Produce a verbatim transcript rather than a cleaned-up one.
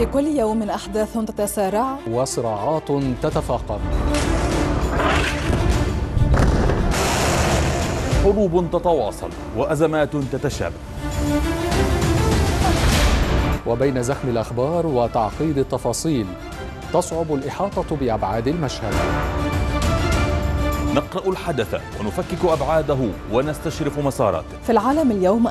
في كل يوم أحداث تتسارع وصراعات تتفاقم، حروب تتواصل وأزمات تتشابه، وبين زخم الأخبار وتعقيد التفاصيل تصعب الإحاطة بأبعاد المشهد. نقرأ الحدث ونفكك أبعاده ونستشرف مساراته. في العالم اليوم